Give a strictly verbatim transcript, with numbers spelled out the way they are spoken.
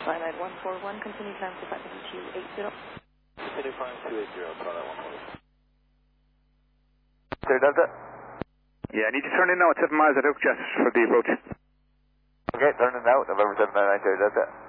Flight one four one, continue climb to Fatty two eight zero. Continue climb two eight zero, Flight one four one. Clear Delta. Yeah, I need to turn in now at seven miles at Oak Jet for the approach. Okay, turn in now, November seven nine nine, Clear Delta.